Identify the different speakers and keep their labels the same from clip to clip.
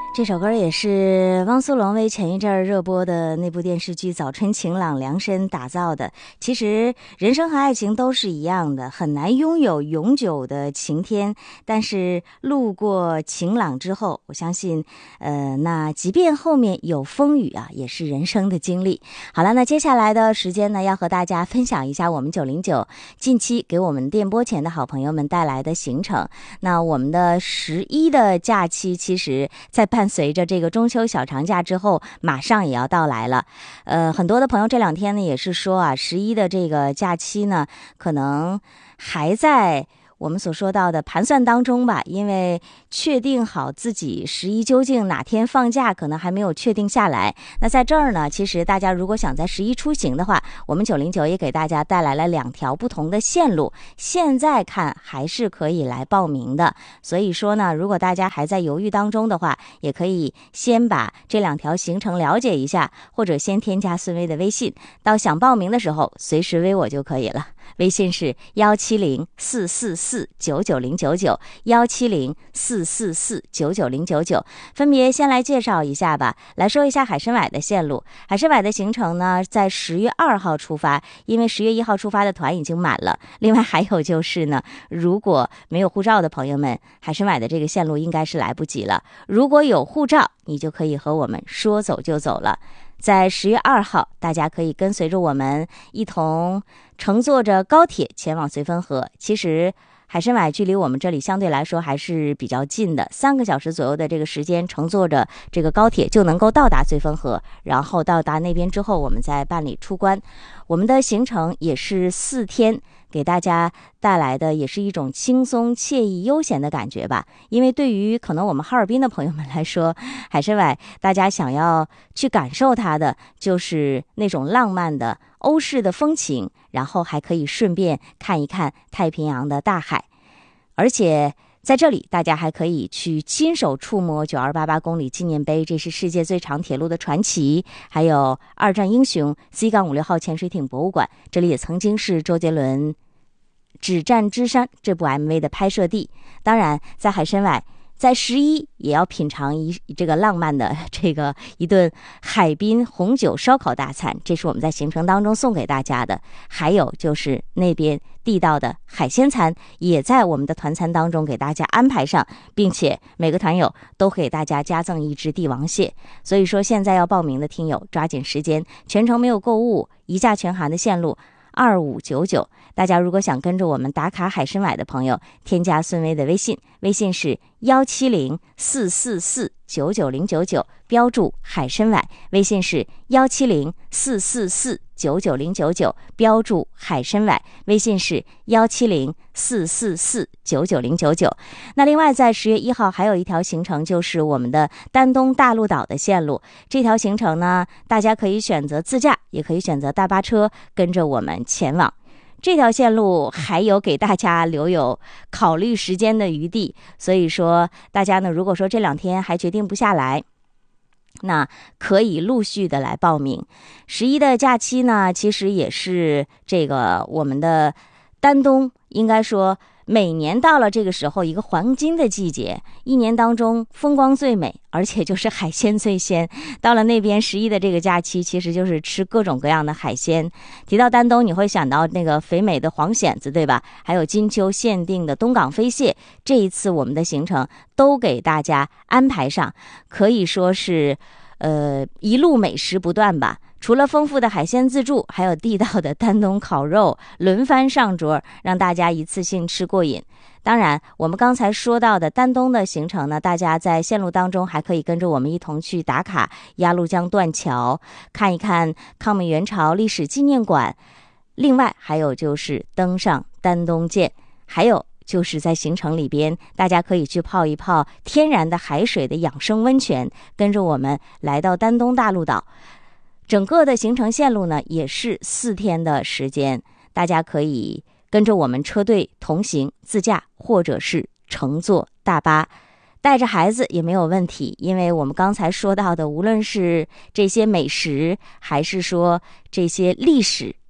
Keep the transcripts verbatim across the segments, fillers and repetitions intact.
Speaker 1: 这首歌也是汪苏泷为前一阵儿热播的那部电视剧《早春晴朗》量身打造的。其实人生和爱情都是一样的，很难拥有永久的晴天，但是路过晴朗之后，我相信呃，那即便后面有风雨啊，也是人生的经历。好了，那接下来的时间呢，要和大家分享一下我们九零九近期给我们电波前的好朋友们带来的行程。那我们的十一的假期，其实在伴随着这个中秋小长假之后，马上也要到来了。呃，很多的朋友这两天呢也是说啊，十一的这个假期呢，可能还在我们所说到的盘算当中吧，因为确定好自己十一究竟哪天放假，可能还没有确定下来。那在这儿呢，其实大家如果想在十一出行的话，我们九零九也给大家带来了两条不同的线路，现在看还是可以来报名的。所以说呢，如果大家还在犹豫当中的话，也可以先把这两条行程了解一下，或者先添加孙薇的微信，到想报名的时候随时微我就可以了。微信是幺七零四四四九九零九九，幺七零四四四九九零九九。分别先来介绍一下吧。来说一下海参崴的线路。海参崴的行程呢，在十月二号出发，因为十月一号出发的团已经满了。另外还有就是呢，如果没有护照的朋友们，海参崴的这个线路应该是来不及了。如果有护照，你就可以和我们说走就走了。在十月二号，大家可以跟随着我们一同乘坐着高铁前往绥芬河。其实海参崴距离我们这里相对来说还是比较近的，三个小时左右的这个时间，乘坐着这个高铁就能够到达绥芬河。然后到达那边之后，我们再办理出关。我们的行程也是四天，给大家带来的也是一种轻松惬意悠闲的感觉吧。因为对于可能我们哈尔滨的朋友们来说，海参崴大家想要去感受它的就是那种浪漫的欧式的风情，然后还可以顺便看一看太平洋的大海。而且在这里大家还可以去亲手触摸九二八八公里纪念碑，这是世界最长铁路的传奇，还有二战英雄 C 五六号潜水艇博物馆，这里也曾经是周杰伦止战之山这部 M V 的拍摄地。当然在海参崴，在十一也要品尝一这个浪漫的这个一顿海滨红酒烧烤大餐，这是我们在行程当中送给大家的。还有就是那边地道的海鲜餐也在我们的团餐当中给大家安排上，并且每个团友都给大家加赠一只帝王蟹。所以说现在要报名的听友抓紧时间，全程没有购物，一价全含的线路二五九九。大家如果想跟着我们打卡海参崴的朋友，添加孙薇的微信，微信是幺七零四四四九九零九九，标注海参崴。微信是幺七零四四四九九零九九，标注海参崴。微信是幺七零四四四九九零九九。那另外在十月一号还有一条行程，就是我们的丹东大陆岛的线路。这条行程呢，大家可以选择自驾，也可以选择大巴车，跟着我们前往。这条线路还有给大家留有考虑时间的余地，所以说大家呢，如果说这两天还决定不下来，那可以陆续的来报名。十一的假期呢，其实也是这个我们的丹东，应该说每年到了这个时候一个黄金的季节，一年当中风光最美，而且就是海鲜最鲜。到了那边十一的这个假期，其实就是吃各种各样的海鲜。提到丹东，你会想到那个肥美的黄蚬子，对吧？还有金秋限定的东港飞蟹。这一次我们的行程都给大家安排上，可以说是呃一路美食不断吧。除了丰富的海鲜自助，还有地道的丹东烤肉轮番上桌，让大家一次性吃过瘾。当然我们刚才说到的丹东的行程呢，大家在线路当中还可以跟着我们一同去打卡鸭绿江断桥，看一看抗美援朝历史纪念馆，另外还有就是登上丹东舰，还有就是在行程里边大家可以去泡一泡天然的海水的养生温泉，跟着我们来到丹东大陆岛。整个的行程线路呢也是四天的时间，大家可以跟着我们车队同行，自驾或者是乘坐大巴，带着孩子也没有问题。因为我们刚才说到的，无论是这些美食还是说这些历史，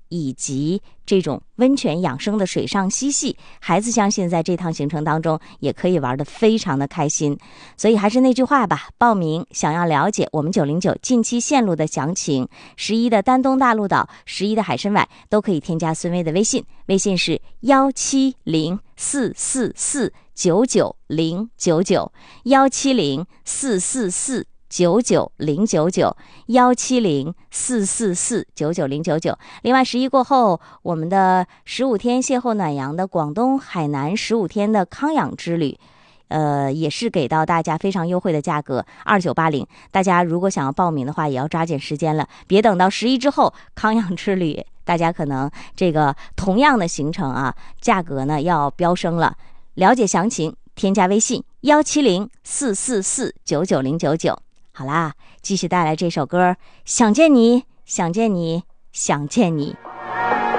Speaker 1: 以及这种温泉养生的水上嬉戏，孩子相信在这趟行程当中也可以玩得非常的开心。所以还是那句话吧，报名想要了解我们九零九近期线路的详情，十一的丹东大陆岛，十一的海参崴都可以添加孙薇的微信，微信是幺七零四四四九九零九九幺七零四四四九九零九九幺七零四四四九九零九九。另外十一过后，我们的十五天邂逅暖阳的广东海南十五天的康养之旅，呃，也是给到大家非常优惠的价格二九八零。大家如果想要报名的话，也要抓紧时间了，别等到十一之后康养之旅，大家可能这个同样的行程啊，价格呢要飙升了。了解详情，添加微信幺七零四四四九九零九九。好啦，继续带来这首歌，想见你，想见你，想见你。